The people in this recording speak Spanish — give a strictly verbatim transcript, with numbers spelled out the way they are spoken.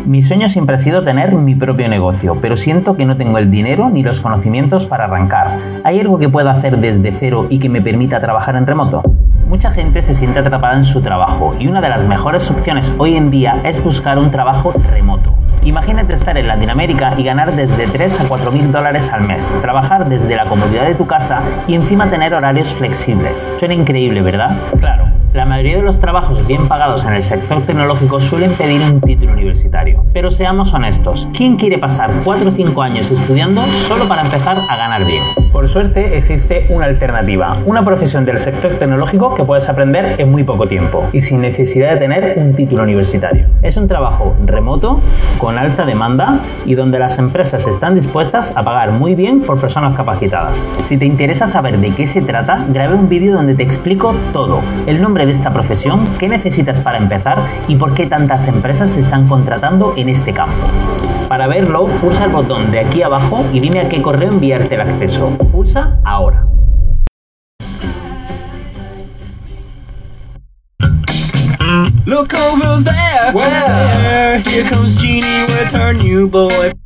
Mi sueño siempre ha sido tener mi propio negocio, pero siento que no tengo el dinero ni los conocimientos para arrancar. ¿Hay algo que pueda hacer desde cero y que me permita trabajar en remoto? Mucha gente se siente atrapada en su trabajo y una de las mejores opciones hoy en día es buscar un trabajo remoto. Imagínate estar en Latinoamérica y ganar desde tres a cuatro mil dólares al mes, trabajar desde la comodidad de tu casa y encima tener horarios flexibles. Suena increíble, ¿verdad? Claro. La mayoría de los trabajos bien pagados en el sector tecnológico suelen pedir un título universitario. Pero seamos honestos, ¿quién quiere pasar cuatro o cinco años estudiando solo para empezar a ganar bien? Por suerte existe una alternativa, una profesión del sector tecnológico que puedes aprender en muy poco tiempo y sin necesidad de tener un título universitario. Es un trabajo remoto, con alta demanda y donde las empresas están dispuestas a pagar muy bien por personas capacitadas. Si te interesa saber de qué se trata, grabé un vídeo donde te explico todo, el nombre de esta profesión, qué necesitas para empezar y por qué tantas empresas se están contratando en este campo. Para verlo, pulsa el botón de aquí abajo y dime a qué correo enviarte el acceso. Pulsa ahora. Look over there, Where? there, here comes Jeannie with her new boy.